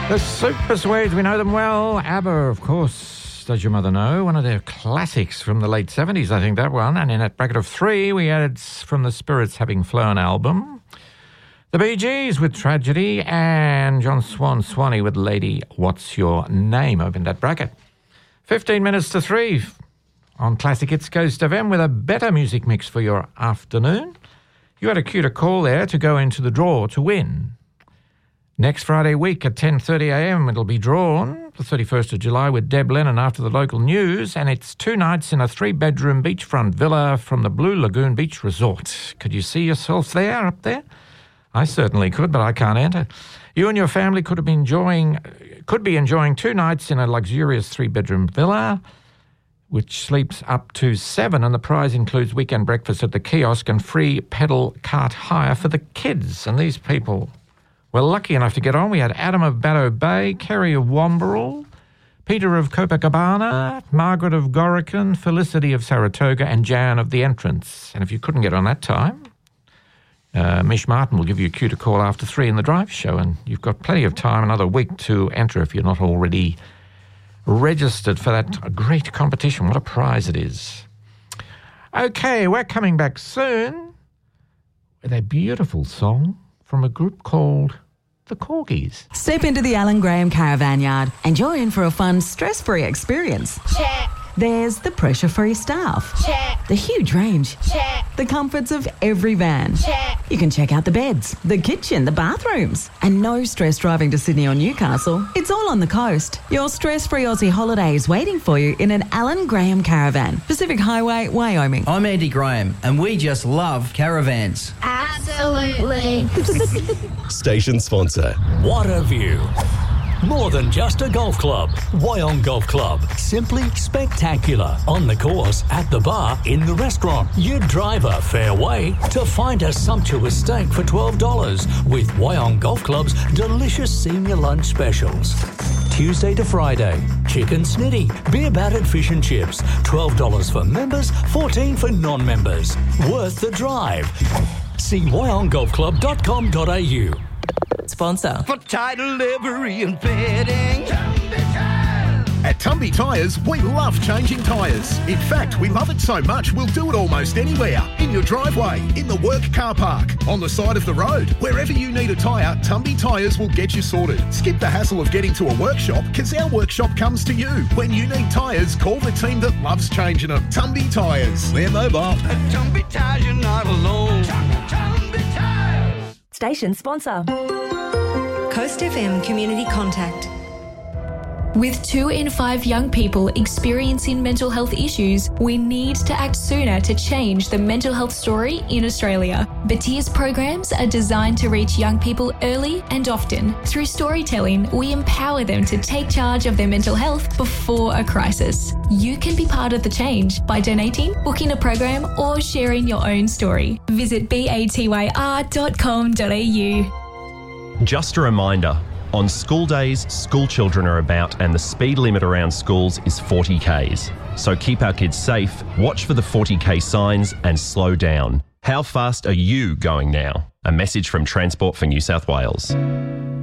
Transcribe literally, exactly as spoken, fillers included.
The Super Swedes, we know them well. ABBA, of course, does your mother know? One of their classics from the late seventies, I think, that one. And in that bracket of three, we added from the Spirits Having Flown album, the Bee Gees with Tragedy, and John Swan Swanee with Lady What's Your Name up in that bracket. fifteen minutes to three on Classic Hits Coast F M with a better music mix for your afternoon. You had a cue to call there to go into the draw to win. Next Friday week at ten thirty a m it'll be drawn, the thirty-first of July, with Deb Lennon after the local news, and it's two nights in a three-bedroom beachfront villa from the Blue Lagoon Beach Resort. Could you see yourself there, up there? I certainly could, but I can't enter. You and your family could have been enjoying, could be enjoying two nights in a luxurious three-bedroom villa, which sleeps up to seven, and the prize includes weekend breakfast at the kiosk and free pedal cart hire for the kids. And these people were lucky enough to get on. We had Adam of Baddow Bay, Kerry of Womberall, Peter of Copacabana, Margaret of Gorican, Felicity of Saratoga, and Jan of the Entrance. And if you couldn't get on that time, uh, Mish Martin will give you a cue to call after three in the drive show, and you've got plenty of time, another week to enter if you're not already registered for that great competition. What a prize it is. Okay, we're coming back soon with a beautiful song from a group called The Corgis. Step into the Alan Graham Caravan Yard and you're in for a fun, stress-free experience. Check. There's the pressure-free staff. Check. The huge range. Check. The comforts of every van. Check. You can check out the beds, the kitchen, the bathrooms. And no stress driving to Sydney or Newcastle. It's all on the coast. Your stress-free Aussie holiday is waiting for you in an Alan Graham Caravan. Pacific Highway, Wyoming. I'm Andy Graham, and we just love caravans. Absolutely. Station sponsor. What a view. More than just a golf club. Wyong Golf Club. Simply spectacular. On the course, at the bar, in the restaurant. You drive a fair way to find a sumptuous steak for twelve dollars with Wyong Golf Club's delicious senior lunch specials. Tuesday to Friday, chicken snitty, beer battered fish and chips. twelve dollars for members, fourteen dollars for non-members. Worth the drive. See wyong golf club dot com dot a u. Sponsor. For title livery and fitting. At Tumby Tyres, we love changing tyres. In fact, we love it so much, we'll do it almost anywhere. In your driveway, in the work car park, on the side of the road. Wherever you need a tyre, Tumby Tyres will get you sorted. Skip the hassle of getting to a workshop, because our workshop comes to you. When you need tyres, call the team that loves changing them. Tumby Tyres. We're mobile. At Tumby Tyres, you're not alone. Tumby Tyres. Station sponsor. Coast F M Community Contact. With two in five young people experiencing mental health issues, we need to act sooner to change the mental health story in Australia. Batier's programs are designed to reach young people early and often. Through storytelling, we empower them to take charge of their mental health before a crisis. You can be part of the change by donating, booking a program, or sharing your own story. Visit batyr dot com dot a u. Just a reminder, on school days, school children are about and the speed limit around schools is forty kays. So keep our kids safe, watch for the forty k signs and slow down. How fast are you going now? A message from Transport for New South Wales.